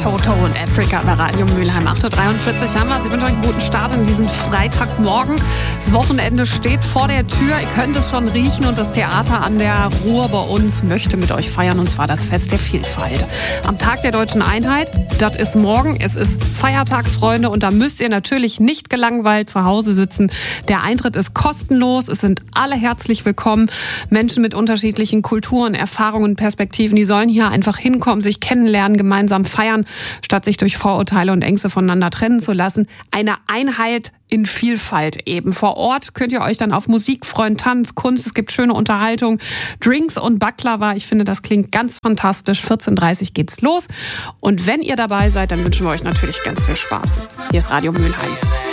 Toto und Africa bei Radio Mülheim. 8.43 Uhr haben wir. Ich wünsche euch einen guten Start in diesen Freitagmorgen. Das Wochenende steht vor der Tür. Ihr könnt es schon riechen und das Theater an der Ruhr bei uns möchte mit euch feiern, und zwar das Fest der Vielfalt. Am Tag der Deutschen Einheit, das ist morgen. Es ist Feiertag, Freunde, und da müsst ihr natürlich nicht gelangweilt zu Hause sitzen. Der Eintritt ist kostenlos. Es sind alle herzlich willkommen. Menschen mit unterschiedlichen Kulturen, Erfahrungen und Perspektiven, die sollen hier einfach hinkommen, sich kennenlernen, gemeinsam feiern, statt sich durch Vorurteile und Ängste voneinander trennen zu lassen. Eine Einheit in Vielfalt eben. Vor Ort könnt ihr euch dann auf Musik freuen, Tanz, Kunst, es gibt schöne Unterhaltung, Drinks und Baklava. Ich finde, das klingt ganz fantastisch. 14.30 Uhr geht's los. Und wenn ihr dabei seid, dann wünschen wir euch natürlich ganz viel Spaß. Hier ist Radio Mülheim.